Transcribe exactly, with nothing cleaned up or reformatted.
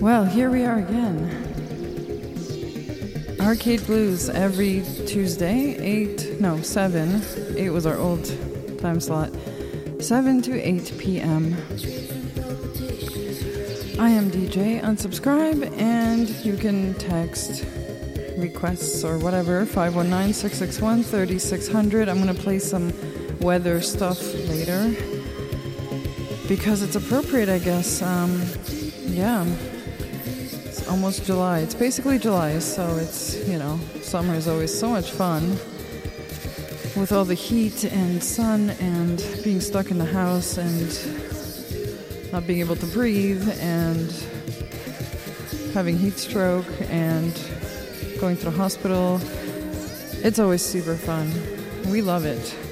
Well, here we are again. Arcade Blues every Tuesday, eight, no, seven. eight was our old time slot. seven to eight p.m. I am D J Unsubscribe, and you can text requests or whatever, five one nine, six six one, three six zero zero. I'm going to play some weather stuff later because it's appropriate, I guess. Um, yeah. Almost July. It's basically July, so it's, you know, summer is always so much fun with all the heat and sun and being stuck in the house and not being able to breathe and having heat stroke and going to the hospital. It's always super fun. We love it.